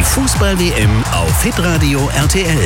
Fußball-WM auf Hitradio RTL.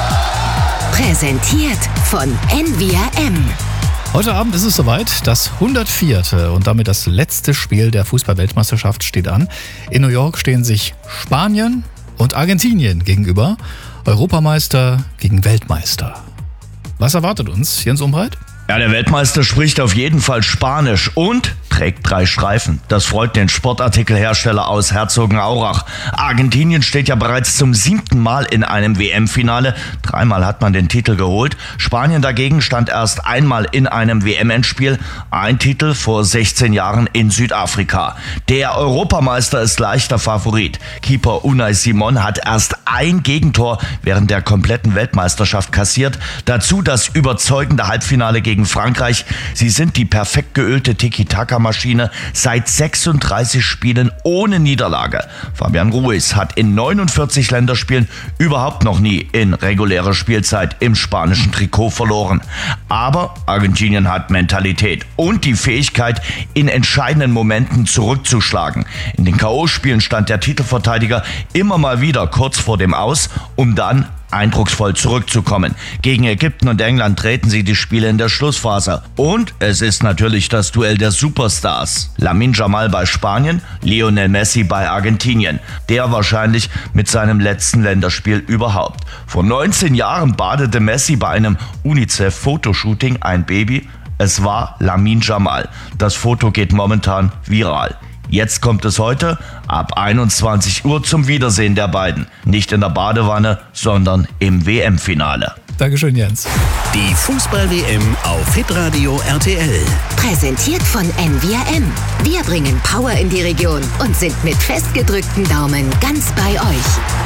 Präsentiert von NVRM. Heute Abend ist es soweit, das 104. und damit das letzte Spiel der Fußball-Weltmeisterschaft steht an. In New York stehen sich Spanien und Argentinien gegenüber. Europameister gegen Weltmeister. Was erwartet uns, Jens Umbreit? Ja, der Weltmeister spricht auf jeden Fall Spanisch und trägt 3 Streifen. Das freut den Sportartikelhersteller aus Herzogenaurach. Argentinien steht ja bereits zum 7. Mal in einem WM-Finale. 3-mal hat man den Titel geholt. Spanien dagegen stand erst einmal in einem WM-Endspiel. Ein Titel vor 16 Jahren in Südafrika. Der Europameister ist leichter Favorit. Keeper Unai Simon hat erst ein Gegentor während der kompletten Weltmeisterschaft kassiert. Dazu das überzeugende Halbfinale gegen Frankreich. Sie sind die perfekt geölte Tiki-Taka-Maschine seit 36 Spielen ohne Niederlage. Fabian Ruiz hat in 49 Länderspielen überhaupt noch nie in regulärer Spielzeit im spanischen Trikot verloren. Aber Argentinien hat Mentalität und die Fähigkeit, in entscheidenden Momenten zurückzuschlagen. In den K.O.-Spielen stand der Titelverteidiger immer mal wieder kurz vor dem Aus, um dann eindrucksvoll zurückzukommen. Gegen Ägypten und England treten sie die Spiele in der Schlussphase. Und es ist natürlich das Duell der Superstars. Lamine Yamal bei Spanien, Lionel Messi bei Argentinien. Der wahrscheinlich mit seinem letzten Länderspiel überhaupt. Vor 19 Jahren badete Messi bei einem UNICEF-Fotoshooting ein Baby. Es war Lamine Yamal. Das Foto geht momentan viral. Jetzt kommt es heute ab 21 Uhr zum Wiedersehen der beiden. Nicht in der Badewanne, sondern im WM-Finale. Dankeschön, Jens. Die Fußball-WM auf Hitradio RTL. Präsentiert von NVRM. Wir bringen Power in die Region und sind mit festgedrückten Daumen ganz bei euch.